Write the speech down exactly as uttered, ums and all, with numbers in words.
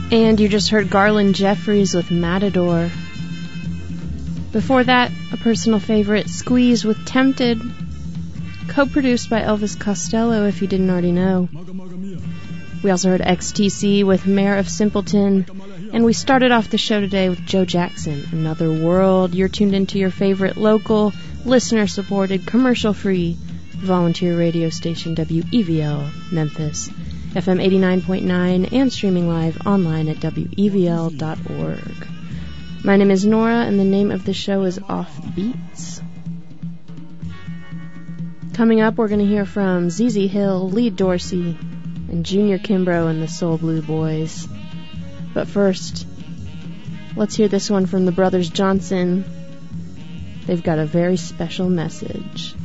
And you just heard Garland Jeffries with Matador. Before that, a personal favorite, Squeeze with Tempted, co-produced by Elvis Costello, if you didn't already know. We also heard X T C with Mayor of Simpleton, and we started off the show today with Joe Jackson, Another World. You're tuned into your favorite local, listener-supported, commercial-free, volunteer radio station, W E V L, Memphis, F M eighty-nine point nine, and streaming live online at W E V L dot org. My name is Nora, and the name of the show is Off Beats. Coming up, we're going to hear from Z Z Hill, Lee Dorsey, and Junior Kimbrough and the Soul Blue Boys. But first, let's hear this one from the Brothers Johnson. They've got a very special message.